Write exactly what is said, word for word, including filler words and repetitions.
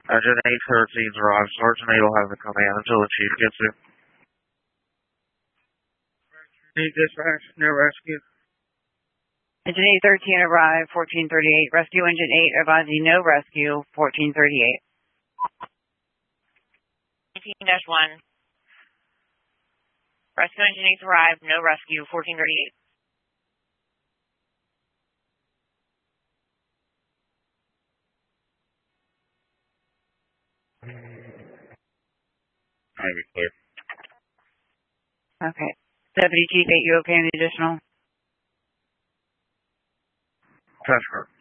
Engine eight thirteen's arrived. Sergeant eight will have the command until the chief gets here. Need dispatch, no rescue. Engine eight thirteen arrived, fourteen thirty-eight. Rescue engine eight advising no rescue, fourteen thirty-eight. nineteen dash one. Rescue engine eight arrived, no rescue, fourteen thirty-eight. Maybe clear. Okay. Deputy Chief eight, you okay? Any additional? Transfer.